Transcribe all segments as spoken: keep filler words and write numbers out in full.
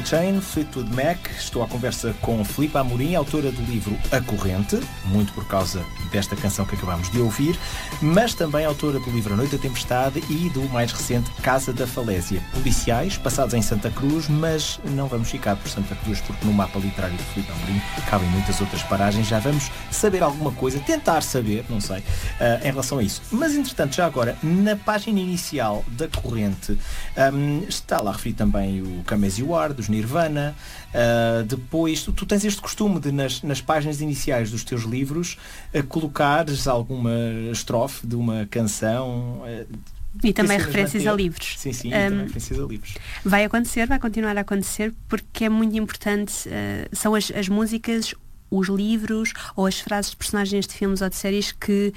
The Chain, Fleetwood Mac. Estou à conversa com Filipe Amorim, autora do livro A Corrente, muito por causa desta canção que acabámos de ouvir, mas também autora do livro A Noite da Tempestade e do mais recente Casa da Falésia. Policiais, passados em Santa Cruz, mas não vamos ficar por Santa Cruz, porque no mapa literário de Filipe Amorim cabem muitas outras paragens. Já vamos saber alguma coisa, tentar saber, não sei, uh, em relação a isso. Mas, entretanto, já agora, na página inicial da Corrente, um, está lá referido também o Come As You Are, dos Nirvana. Uh, depois, tu, tu tens este costume de, nas, nas páginas iniciais dos teus livros, uh, colocares alguma estrofe de uma canção. Uh, E também referências a livros. Sim, sim, e um, também referências a livros. Vai acontecer, vai continuar a acontecer, porque é muito importante. Uh, são as, as músicas, os livros ou as frases de personagens de filmes ou de séries que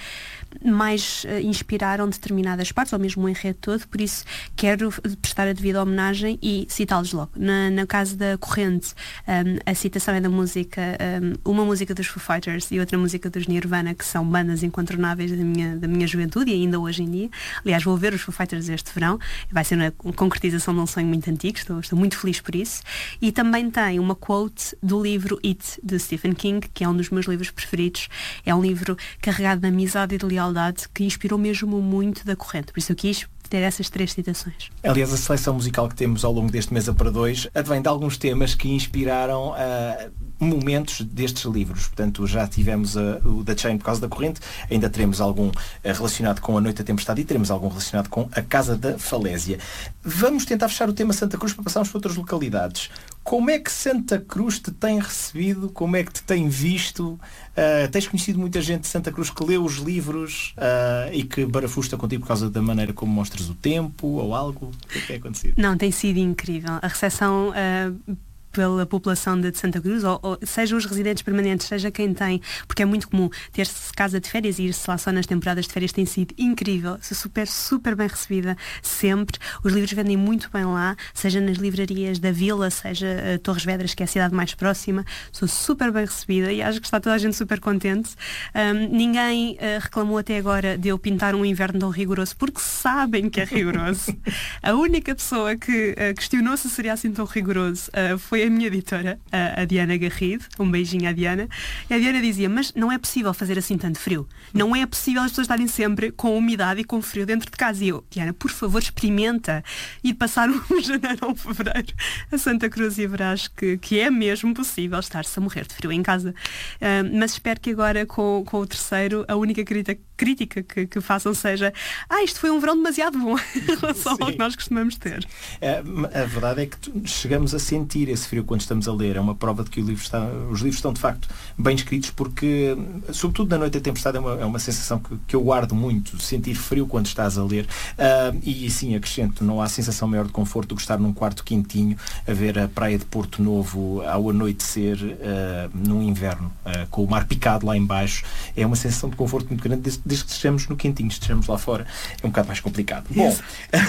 mais uh, inspiraram determinadas partes, ou mesmo o enredo todo. Por isso quero prestar a devida homenagem e citá-los logo. Na, na casa da Corrente, um, a citação é da música, um, uma música dos Foo Fighters e outra música dos Nirvana, que são bandas incontornáveis da minha, da minha juventude e ainda hoje em dia. Aliás, vou ver os Foo Fighters este verão. Vai ser uma concretização de um sonho muito antigo. Estou, estou muito feliz por isso. E também tem uma quote do livro It, de Stephen King, que é um dos meus livros preferidos. É um livro carregado de amizade e de lealdade, que inspirou mesmo muito da Corrente. Por isso eu quis ter essas três citações. Aliás, a seleção musical que temos ao longo deste Mesa para Dois advém de alguns temas que inspiraram uh, momentos destes livros. Portanto, já tivemos uh, o The Chain por causa da Corrente, ainda teremos algum uh, relacionado com A Noite da Tempestade e teremos algum relacionado com A Casa da Falésia. Vamos tentar fechar o tema Santa Cruz para passarmos para outras localidades. Como é que Santa Cruz te tem recebido? Como é que te tem visto? Uh, tens conhecido muita gente de Santa Cruz que leu os livros uh, e que barafusta contigo por causa da maneira como mostras o tempo ou algo? O que é que tem acontecido? Não, tem sido incrível. A recepção uh, pela população de Santa Cruz, ou, ou seja os residentes permanentes, seja quem tem, porque é muito comum ter-se casa de férias e ir-se lá só nas temporadas de férias, tem sido incrível. Sou super, super bem recebida sempre. Os livros vendem muito bem lá, seja nas livrarias da Vila, seja uh, Torres Vedras, que é a cidade mais próxima. Sou super bem recebida e acho que está toda a gente super contente. Um, ninguém uh, reclamou até agora de eu pintar um inverno tão rigoroso, porque sabem que é rigoroso. A única pessoa que uh, questionou se seria assim tão rigoroso uh, foi a minha editora, a, a Diana Garrido. Um beijinho à Diana. E a Diana dizia, mas não é possível fazer assim tanto frio. Não é possível as pessoas estarem sempre com umidade e com frio dentro de casa. E eu, Diana, por favor, experimenta ir passar um janeiro ou um fevereiro a Santa Cruz e verás que, que é mesmo possível estar-se a morrer de frio em casa. Uh, mas espero que agora, com, com o terceiro, a única crítica, crítica que, que façam seja, ah, isto foi um verão demasiado bom em relação ao que nós costumamos ter. É, a verdade é que chegamos a sentir esse frio quando estamos a ler. É uma prova de que o livro está, os livros estão de facto bem escritos, porque sobretudo na Noite da Tempestade é uma, é uma sensação que, que eu guardo muito, sentir frio quando estás a ler, uh, e sim, acrescento, não há sensação maior de conforto do que estar num quarto quentinho a ver a praia de Porto Novo ao anoitecer uh, num inverno, uh, com o mar picado lá em baixo. É uma sensação de conforto muito grande desde, desde que estejamos no quentinho. Se estejamos lá fora é um bocado mais complicado. Bom,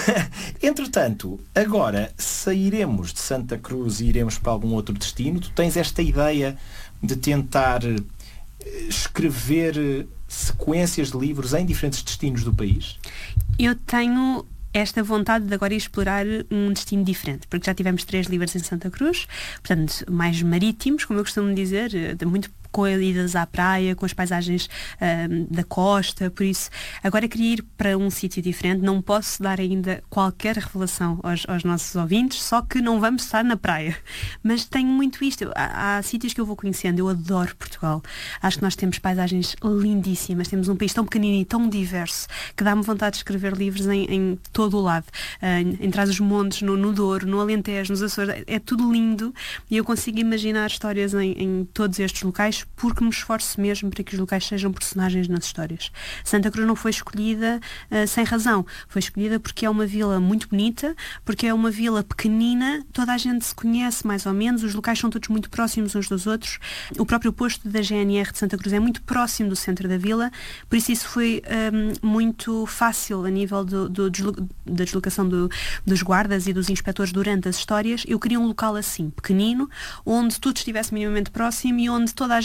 entretanto, agora sairemos de Santa Cruz e iremos para algum outro destino. Tu tens esta ideia de tentar escrever sequências de livros em diferentes destinos do país? Eu tenho esta vontade de agora ir explorar um destino diferente, porque já tivemos três livros em Santa Cruz, portanto, mais marítimos, como eu costumo dizer, muito com idas à praia, com as paisagens uh, da costa, por isso agora queria ir para um sítio diferente. Não posso dar ainda qualquer revelação aos, aos nossos ouvintes, só que não vamos estar na praia, mas tenho muito isto. Há, há sítios que eu vou conhecendo. Eu adoro Portugal, acho que nós temos paisagens lindíssimas, temos um país tão pequenino e tão diverso que dá-me vontade de escrever livros em, em todo o lado, uh, em Trás-os-Montes, no, no Douro, no Alentejo, nos Açores. É, é tudo lindo e eu consigo imaginar histórias em, em todos estes locais, porque me esforço mesmo para que os locais sejam personagens nas histórias. Santa Cruz não foi escolhida uh, sem razão. Foi escolhida porque é uma vila muito bonita, porque é uma vila pequenina, toda a gente se conhece mais ou menos, os locais são todos muito próximos uns dos outros. O próprio posto da G N R de Santa Cruz é muito próximo do centro da vila, por isso isso foi um, muito fácil a nível do, do deslo- da deslocação do, dos guardas e dos inspectores durante as histórias. Eu queria um local assim, pequenino, onde tudo estivesse minimamente próximo e onde toda a gente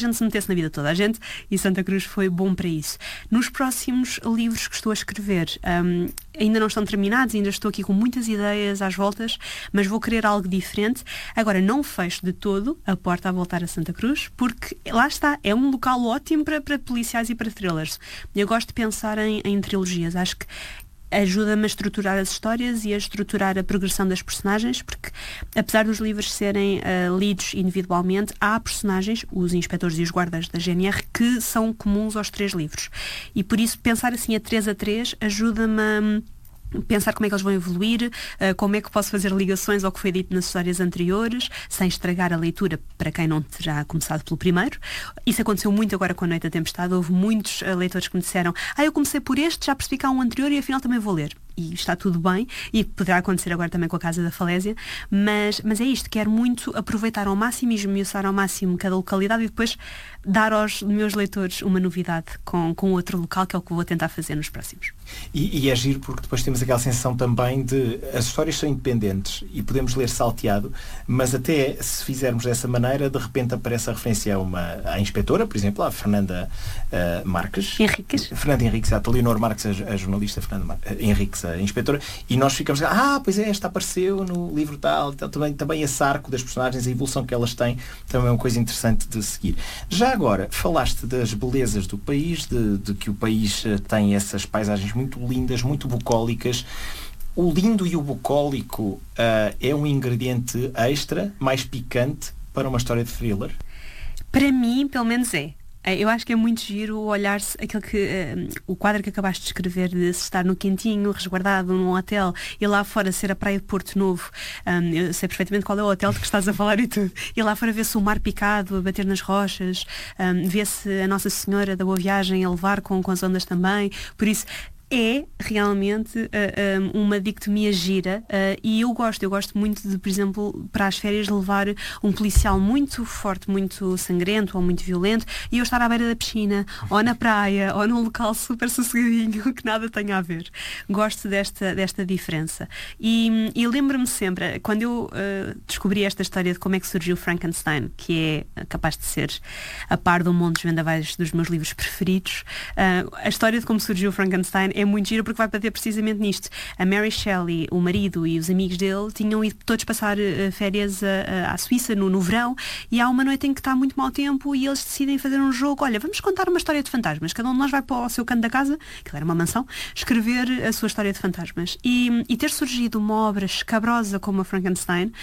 gente se metesse na vida toda a gente, e Santa Cruz foi bom para isso. Nos próximos livros que estou a escrever, um, ainda não estão terminados, ainda estou aqui com muitas ideias às voltas, mas vou querer algo diferente. Agora, não fecho de todo a porta a voltar a Santa Cruz, porque lá está, é um local ótimo para, para policiais e para thrillers. Eu gosto de pensar em, em trilogias, acho que ajuda-me a estruturar as histórias e a estruturar a progressão das personagens, porque apesar dos livros serem uh, lidos individualmente, há personagens, os inspectores e os guardas da G N R, que são comuns aos três livros. E por isso pensar assim a três a três ajuda-me a pensar como é que eles vão evoluir, uh, como é que posso fazer ligações ao que foi dito nas histórias anteriores, sem estragar a leitura para quem não terá começado pelo primeiro. Isso aconteceu muito agora com a Noite da Tempestade. Houve muitos uh, leitores que me disseram: ah, eu comecei por este, já percebi que há um anterior e afinal também vou ler. E está tudo bem, e poderá acontecer agora também com a Casa da Falésia, mas, mas é isto, quero muito aproveitar ao máximo e esmiuçar ao máximo cada localidade e depois dar aos meus leitores uma novidade com, com outro local, que é o que vou tentar fazer nos próximos. E, e é giro porque depois temos aquela sensação também de as histórias são independentes e podemos ler salteado, mas até se fizermos dessa maneira, de repente aparece a referência a uma à inspetora, por exemplo, a Fernanda uh, Marques. Henriques. Fernanda Henriques, a Leonor Marques, a, a jornalista Fernanda Mar- Henriques, a inspetora, e nós ficamos, ah, pois é, esta apareceu no livro tal, tal também, também esse arco das personagens, a evolução que elas têm, também é uma coisa interessante de seguir. Já agora, falaste das belezas do país, de, de que o país tem essas paisagens muito lindas, muito bucólicas. O lindo e o bucólico uh, é um ingrediente extra, mais picante, para uma história de thriller? Para mim, pelo menos é. Eu acho que é muito giro olhar-se aquele que uh, o quadro que acabaste de escrever, de se estar no quentinho, resguardado num hotel, e lá fora ser a praia de Porto Novo. Um, eu sei perfeitamente qual é o hotel de que estás a falar e tudo. E lá fora vê-se o mar picado a bater nas rochas, um, vê-se a Nossa Senhora da Boa Viagem a levar com, com as ondas também. Por isso é realmente uh, um, uma dicotomia gira, uh, e eu gosto, eu gosto muito de, por exemplo, para as férias levar um policial muito forte, muito sangrento ou muito violento, e eu estar à beira da piscina, ou na praia, ou num local super sossegadinho, que nada tenha a ver. Gosto desta, desta diferença. E, e lembro-me sempre, quando eu uh, descobri esta história de como é que surgiu Frankenstein, que é capaz de ser a par do Monte dos Vendavais dos meus livros preferidos, uh, a história de como surgiu Frankenstein é muito gira porque vai bater precisamente nisto. A Mary Shelley, o marido e os amigos dele tinham ido todos passar uh, férias uh, à Suíça no, no verão, e há uma noite em que está muito mau tempo e eles decidem fazer um jogo. Olha, vamos contar uma história de fantasmas. Cada um de nós vai para o seu canto da casa, que era uma mansão, escrever a sua história de fantasmas. E, e ter surgido uma obra escabrosa como a Frankenstein,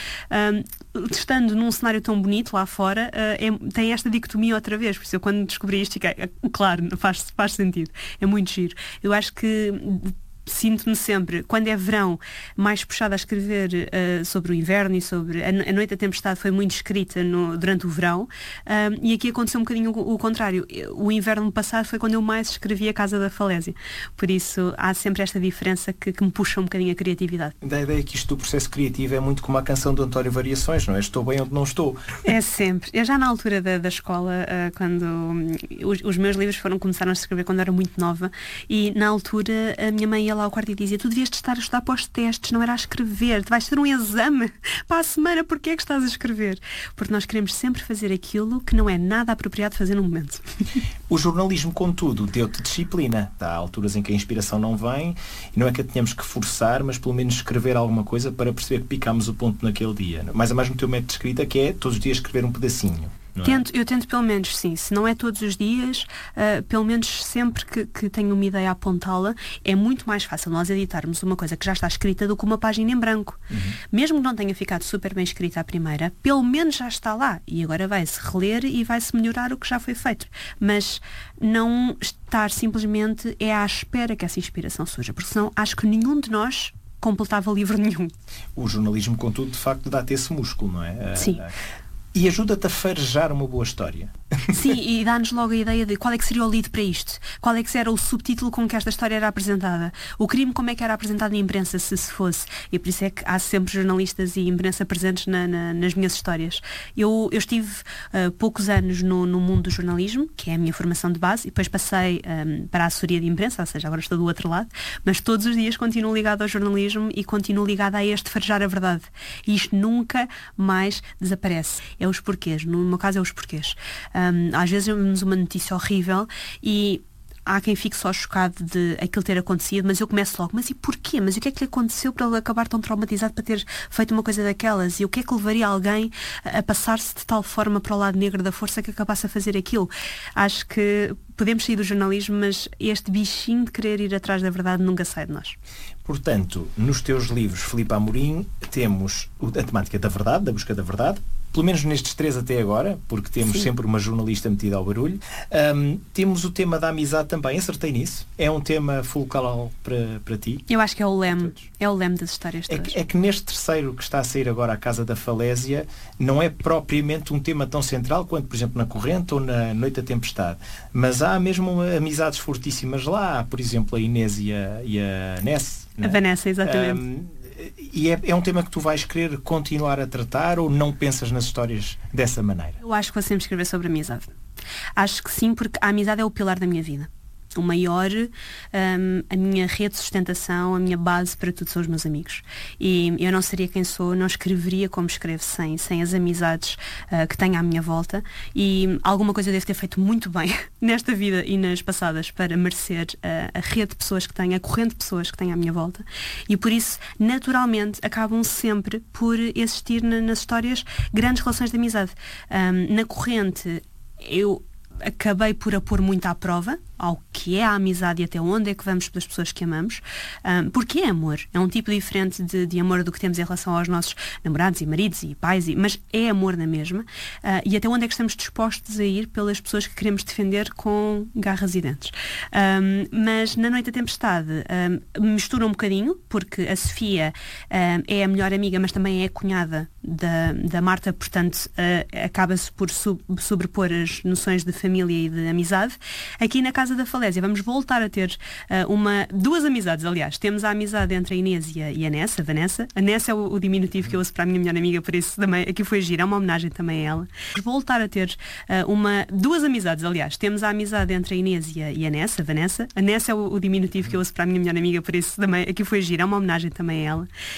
um, estando num cenário tão bonito lá fora, uh, é, tem esta dicotomia outra vez. Por isso eu, quando descobri isto, fiquei, claro, faz, faz sentido. É muito giro. Eu acho que sinto-me sempre, quando é verão, mais puxada a escrever uh, sobre o inverno e sobre... A, a Noite da Tempestade foi muito escrita no, durante o verão, um, e aqui aconteceu um bocadinho o, o contrário. O inverno passado foi quando eu mais escrevi A Casa da Falésia. Por isso, há sempre esta diferença que, que me puxa um bocadinho a criatividade. Da ideia que isto do processo criativo é muito como a canção do António Variações, não é? Estou bem onde não estou. É sempre. Eu já na altura da, da escola, uh, quando um, os, os meus livros foram começaram a escrever quando eu era muito nova, e na altura a minha mãe ia lá ao quarto e dizia: tu devias estar a estudar para os testes, não era a escrever, tu vais ter um exame para a semana, porque é que estás a escrever? Porque nós queremos sempre fazer aquilo que não é nada apropriado fazer no momento. O jornalismo, contudo, deu-te disciplina. Há alturas em que a inspiração não vem, e não é que a tenhamos que forçar, mas pelo menos escrever alguma coisa para perceber que picámos o ponto naquele dia. Mais a mais no teu método de escrita, que é todos os dias escrever um pedacinho. Tento, eu tento pelo menos, sim. Se não é todos os dias, uh, pelo menos sempre que, que tenho uma ideia a apontá-la, é muito mais fácil nós editarmos uma coisa que já está escrita do que uma página em branco. Uhum. Mesmo que não tenha ficado super bem escrita à primeira, pelo menos já está lá. E agora vai-se reler e vai-se melhorar o que já foi feito. Mas não estar simplesmente é à espera que essa inspiração surja. Porque senão acho que nenhum de nós completava livro nenhum. O jornalismo, contudo, de facto dá-te esse músculo, não é? Sim. E ajuda-te a farejar uma boa história. Sim, e dá-nos logo a ideia de qual é que seria o lead para isto, qual é que era o subtítulo com que esta história era apresentada, o crime como é que era apresentado na imprensa, se se fosse. E por isso é que há sempre jornalistas e imprensa presentes na, na, nas minhas histórias. Eu, eu estive uh, poucos anos no, no mundo do jornalismo, que é a minha formação de base, e depois passei um, para a assessoria de imprensa, ou seja, agora estou do outro lado, mas todos os dias continuo ligado ao jornalismo e continuo ligado a este farejar a verdade. E isto nunca mais desaparece. é os porquês. No meu caso é os porquês. Um, às vezes vemos uma notícia horrível e há quem fique só chocado de aquilo ter acontecido, mas eu começo logo, mas e porquê? Mas o que é que lhe aconteceu para ele acabar tão traumatizado para ter feito uma coisa daquelas? E o que é que levaria alguém a, a passar-se de tal forma para o lado negro da força que acabasse a fazer aquilo? Acho que podemos sair do jornalismo, mas este bichinho de querer ir atrás da verdade nunca sai de nós. Portanto, nos teus livros, Filipe Amorim, temos a temática da verdade, da busca da verdade, pelo menos nestes três até agora, porque temos Sim. sempre uma jornalista metida ao barulho. Um, temos o tema da amizade também, acertei nisso. É um tema fulcral para, para ti? Eu acho que é o leme, é o leme das histórias é todas. Que, é que neste terceiro que está a sair agora, A Casa da Falésia, não é propriamente um tema tão central quanto, por exemplo, na Corrente ou na Noite da Tempestade. Mas há mesmo amizades fortíssimas lá. Há, por exemplo, a Inês e a, e a Ness. A Vanessa, exatamente. Um, E é, é um tema que tu vais querer continuar a tratar ou não pensas nas histórias dessa maneira? Eu acho que vou sempre escrever sobre amizade. Acho que sim, porque a amizade é o pilar da minha vida. O maior, um, a minha rede de sustentação, a minha base para tudo são os meus amigos. E eu não seria quem sou, não escreveria como escrevo sem, sem as amizades uh, que tenho à minha volta. E alguma coisa eu devo ter feito muito bem nesta vida e nas passadas para merecer uh, a rede de pessoas que tenho, a corrente de pessoas que tenho à minha volta. E por isso, naturalmente, acabam sempre por existir na, nas histórias grandes relações de amizade. Um, na corrente, eu acabei por a pôr muito à prova ao que é a amizade e até onde é que vamos pelas pessoas que amamos, um, porque é amor, é um tipo diferente de, de amor do que temos em relação aos nossos namorados e maridos e pais, e, mas é amor na mesma, uh, e até onde é que estamos dispostos a ir pelas pessoas que queremos defender com garras e dentes. Um, mas na Noite da Tempestade um, mistura um bocadinho, porque a Sofia um, é a melhor amiga, mas também é a cunhada da, da Marta, portanto uh, acaba-se por sub, sobrepor as noções de família e de amizade. Aqui na Casa da Falésia vamos voltar a ter uh, uma, duas amizades, aliás. Temos a amizade entre a Inês e a, e a Nessa, a Vanessa. A Nessa é o, o diminutivo que eu uso para a minha melhor amiga, por isso também aqui foi giro, é uma homenagem também a ela. Vamos voltar a ter uh, uma, duas amizades, aliás. Temos a amizade entre a Inês e a, e a Nessa, a Vanessa. A Nessa é o, o diminutivo que eu uso para a minha melhor amiga, por isso também aqui foi giro, é uma homenagem também a ela.